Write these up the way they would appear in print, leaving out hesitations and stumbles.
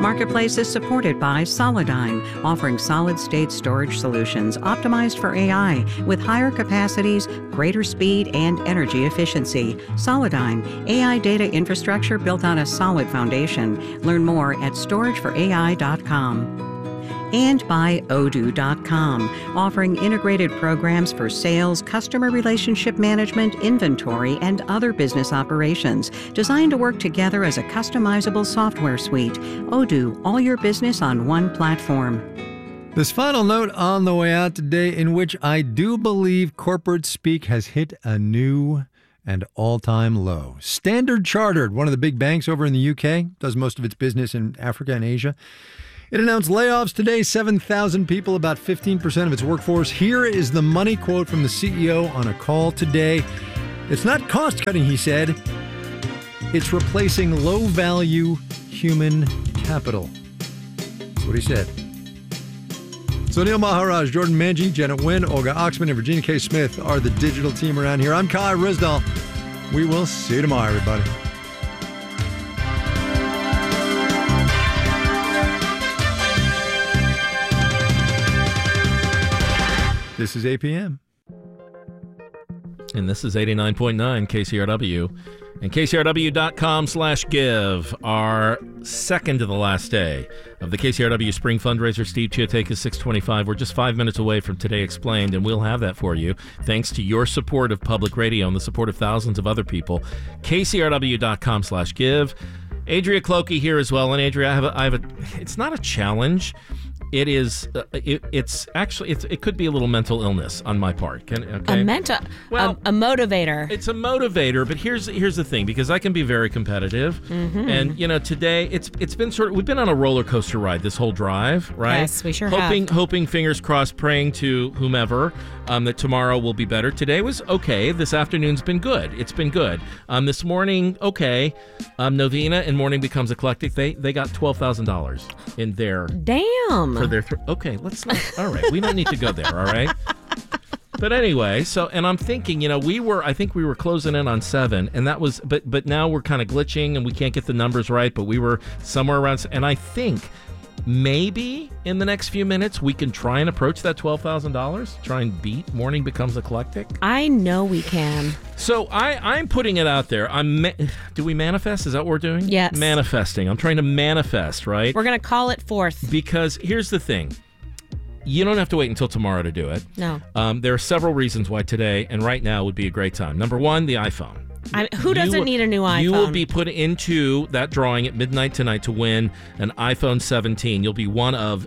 Marketplace is supported by Solidigm, offering solid-state storage solutions optimized for AI with higher capacities, greater speed, and energy efficiency. Solidigm, AI data infrastructure built on a solid foundation. Learn more at storageforai.com. And by Odoo.com, offering integrated programs for sales, customer relationship management, inventory, and other business operations, designed to work together as a customizable software suite. Odoo, all your business on one platform. This final note on the way out today, in which I do believe corporate speak has hit a new and all-time low. Standard Chartered, one of the big banks over in the UK, does most of its business in Africa and Asia. It announced layoffs today, 7,000 people, about 15% of its workforce. Here is the money quote from the CEO on a call today. It's not cost-cutting, he said. It's replacing low-value human capital. That's what he said. So Neil Maharaj, Jordan Manji, Janet Wynn, Olga Oxman, and Virginia K. Smith are the digital team around here. I'm Kai Rizdal. We will see you tomorrow, everybody. This is APM. And this is 89.9 KCRW. And KCRW.com/give, our second to the last day of the KCRW Spring Fundraiser. Steve Chiotakis, 625. We're just 5 minutes away from Today Explained, and we'll have that for you thanks to your support of public radio and the support of thousands of other people. KCRW.com/give. Adria Clokey here as well. And Adria, I have a it's not a challenge. It is. It's actually. It could be a little mental illness on my part. Okay? A motivator. It's a motivator. But here's the thing, because I can be very competitive, and today it's been we've been on a roller coaster ride this whole drive, right? Yes, we sure have. Hoping, fingers crossed, praying to whomever that tomorrow will be better. Today was okay. This afternoon's been good. It's been good. This morning, okay. Novena and Morning Becomes Eclectic. They got $12,000 in their damn. For their okay, let's not. All right, we don't need to go there. All right. But anyway, and I'm thinking, I think we were closing in on 7, and that was, but now we're kind of glitching and we can't get the numbers right, but we were somewhere around, and I think maybe in the next few minutes we can try and approach that $12,000, try and beat Morning Becomes Eclectic. I know we can. So I'm putting it out there. Do we manifest? Is that what we're doing? Yes. Manifesting. I'm trying to manifest, right? We're going to call it forth. Because here's the thing. You don't have to wait until tomorrow to do it. No. There are several reasons why today and right now would be a great time. Number one, the iPhone. Who doesn't need a new iPhone? You will be put into that drawing at midnight tonight to win an iPhone 17. You'll be one of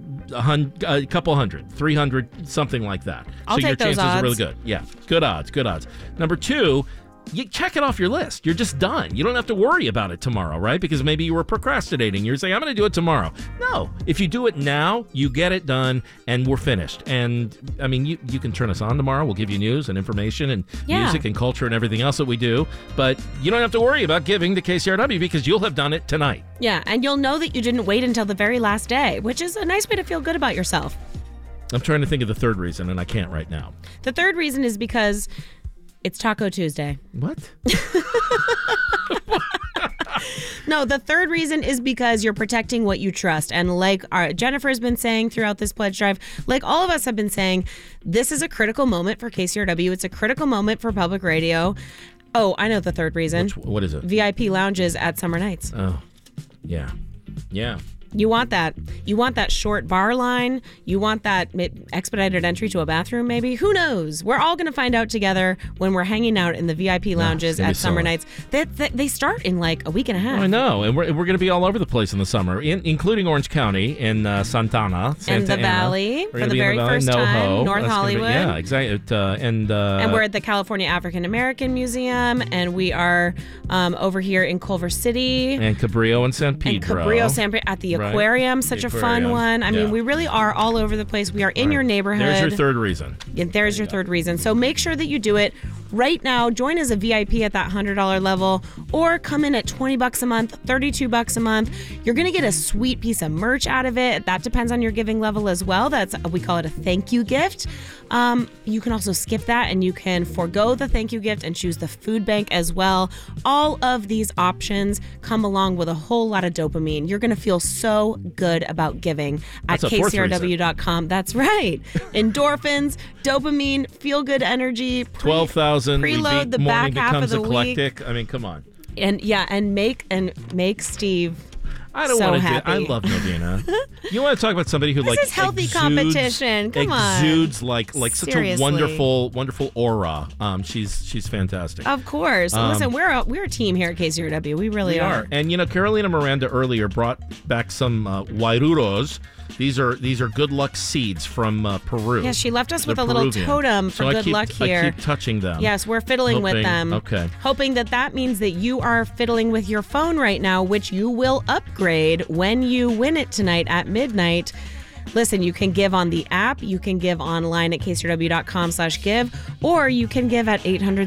a couple hundred, 300, something like that. I'll take those your chances odds. are really good. Yeah, good odds. Number two, you check it off your list. You're just done. You don't have to worry about it tomorrow, right? Because maybe you were procrastinating. You're saying, I'm going to do it tomorrow. No. If you do it now, you get it done, and we're finished. And, I mean, you can turn us on tomorrow. We'll give you news and information and music and culture and everything else that we do. But you don't have to worry about giving to KCRW because you'll have done it tonight. Yeah, and you'll know that you didn't wait until the very last day, which is a nice way to feel good about yourself. I'm trying to think of the third reason, and I can't right now. The third reason is because it's Taco Tuesday. What? No, the third reason is because you're protecting what you trust. And like Jennifer's been saying throughout this pledge drive, like all of us have been saying, this is a critical moment for KCRW. It's a critical moment for public radio. Oh, I know the third reason. What is it? VIP lounges at summer nights. Oh, yeah. Yeah. You want that. You want that short bar line. You want that expedited entry to a bathroom, maybe. Who knows? We're all going to find out together when we're hanging out in the VIP lounges at summer nights. They start in like a week and a half. I know. And we're going to be all over the place in the summer, including Orange County in Santa Ana. And the Valley for the very first time. North Hollywood. Yeah, exactly. And we're at the California African American Museum. And we are over here in Culver City. And Cabrillo and San Pedro. At the Aquarium, such a fun one. I mean, we really are all over the place. We are in your neighborhood. There's your third reason. And there's your third reason. So make sure that you do it Right now, join as a VIP at that $100 level or come in at $20 a month, $32 a month. You're going to get a sweet piece of merch out of it. That depends on your giving level as well. We call it a thank you gift. You can also skip that and you can forego the thank you gift and choose the food bank as well. All of these options come along with a whole lot of dopamine. You're going to feel so good about giving at kcrw.com. That's right. Endorphins, dopamine, feel good energy. 12,000. Preload the back half of the eclectic. week. I mean, come on. And make Steve. I don't so want to do. happy. I love Novena. You want to talk about somebody who This is healthy competition. Come on. Exudes like such a wonderful aura. She's fantastic. Of course. Listen, we're a team here at KCRW. We really are. And Carolina Miranda earlier brought back some wairuros. These are good luck seeds from Peru. Yeah, she left us with a Peruvian. little totem for good luck here. I keep touching them. Yes, we're fiddling with them. Okay. Hoping that means that you are fiddling with your phone right now, which you will upgrade when you win it tonight at midnight. Listen, you can give on the app, you can give online at kcrw.com/give, or you can give at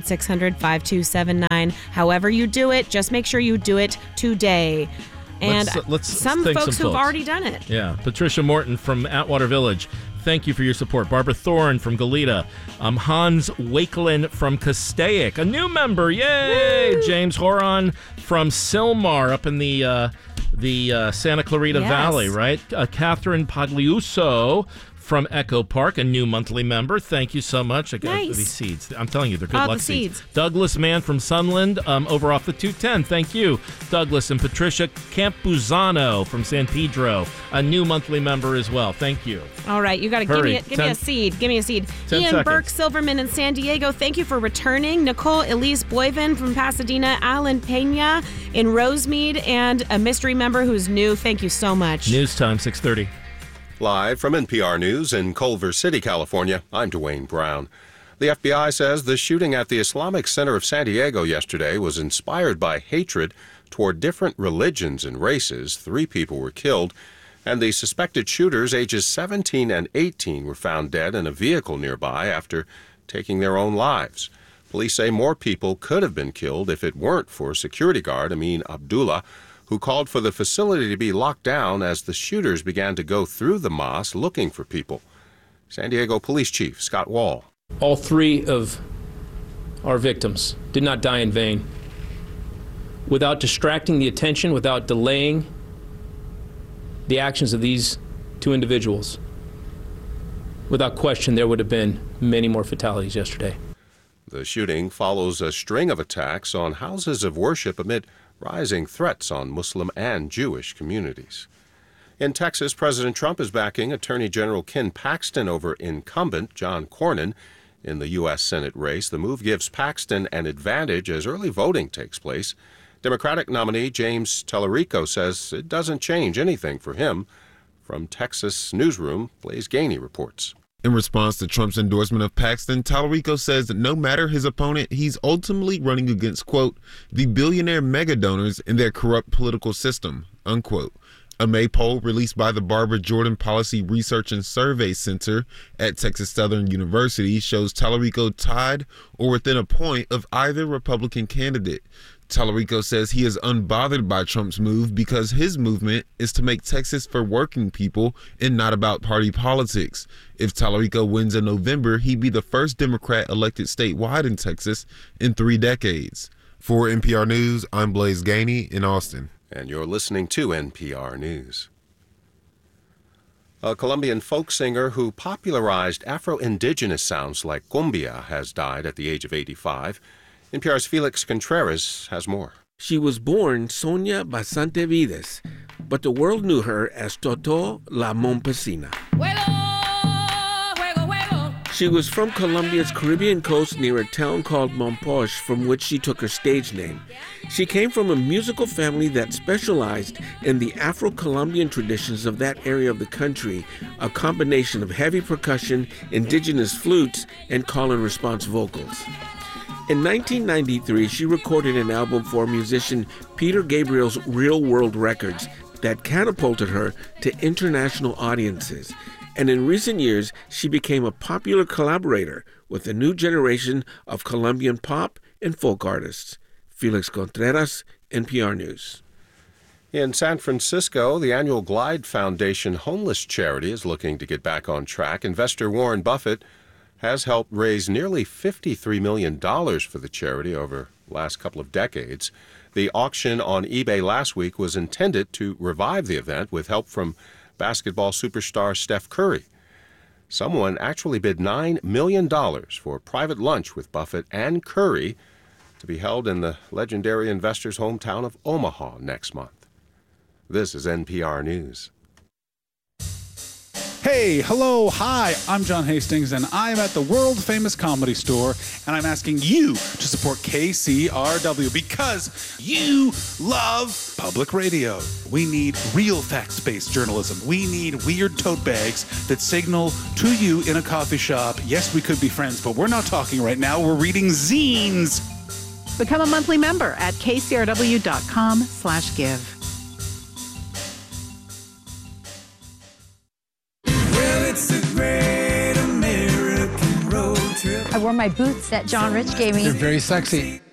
800-600-5279. However you do it, just make sure you do it today. And let's some thank folks some who've already done it. Yeah. Patricia Morton from Atwater Village, thank you for your support. Barbara Thorne from Goleta. Hans Wakelin from Castaic, a new member. Yay! Woo! James Horan from Silmar up in the Santa Clarita Valley, right? Catherine Pagliuso from Echo Park, a new monthly member. Thank you so much. Nice. These seeds, I'm telling you, they're good luck the seeds. Douglas Mann from Sunland, over off the 210. Thank you, Douglas. And Patricia Campuzano from San Pedro, a new monthly member as well. Thank you. All right, you got to give me a seed. Give me a seed. Ian seconds. Burke Silverman in San Diego, thank you for returning. Nicole Elise Boyven from Pasadena, Alan Pena in Rosemead, and a mystery member who's new. Thank you so much. News time, 6:30. Live from NPR News in Culver City, California, I'm Dwayne Brown. The FBI says the shooting at the Islamic Center of San Diego yesterday was inspired by hatred toward different religions and races. 3 people were killed, and the suspected shooters, ages 17 and 18, were found dead in a vehicle nearby after taking their own lives. Police say more people could have been killed if it weren't for security guard Amin Abdullah, who called for the facility to be locked down as the shooters began to go through the mosque looking for people. San Diego Police Chief Scott Wall. All 3 of our victims did not die in vain. Without distracting the attention, without delaying the actions of these 2 individuals, without question, there would have been many more fatalities yesterday. The shooting follows a string of attacks on houses of worship amid rising threats on Muslim and Jewish communities. In Texas, President Trump is backing Attorney General Ken Paxton over incumbent John Cornyn in the U.S. Senate race. The move gives Paxton an advantage as early voting takes place. Democratic nominee James Tallarico says it doesn't change anything for him. From Texas Newsroom, Blaise Gainey reports. In response to Trump's endorsement of Paxton, Tallarico says that no matter his opponent, he's ultimately running against, quote, the billionaire mega donors in their corrupt political system, unquote. A May poll released by the Barbara Jordan Policy Research and Survey Center at Texas Southern University shows Tallarico tied or within a point of either Republican candidate. Tallarico says he is unbothered by Trump's move because his movement is to make Texas for working people and not about party politics. If Tallarico wins in November, he'd be the first Democrat elected statewide in Texas in 3 decades. For NPR News, I'm Blaise Gainey in Austin. And you're listening to NPR News. A Colombian folk singer who popularized Afro-Indigenous sounds like cumbia has died at the age of 85. NPR's Felix Contreras has more. She was born Sonia Basante Vides, but the world knew her as Toto La Mompesina. She was from Colombia's Caribbean coast near a town called Mompox, from which she took her stage name. She came from a musical family that specialized in the Afro-Colombian traditions of that area of the country, a combination of heavy percussion, indigenous flutes, and call-and-response vocals. In 1993, she recorded an album for musician Peter Gabriel's Real World Records that catapulted her to international audiences. and in recent years, she became a popular collaborator with a new generation of Colombian pop and folk artists. Felix Contreras, NPR News. In San Francisco, the annual Glide Foundation homeless charity is looking to get back on track. Investor Warren Buffett has helped raise nearly $53 million for the charity over the last couple of decades. The auction on eBay last week was intended to revive the event with help from basketball superstar Steph Curry. Someone actually bid $9 million for a private lunch with Buffett and Curry to be held in the legendary investor's hometown of Omaha next month. This is NPR News. Hey, hello, hi, I'm John Hastings, and I'm at the world-famous Comedy Store, and I'm asking you to support KCRW because you love public radio. We need real facts-based journalism. We need weird tote bags that signal to you in a coffee shop, yes, we could be friends, but we're not talking right now. We're reading zines. Become a monthly member at kcrw.com/give. It's a great American road trip. I wore my boots that John Rich gave me. They're very sexy.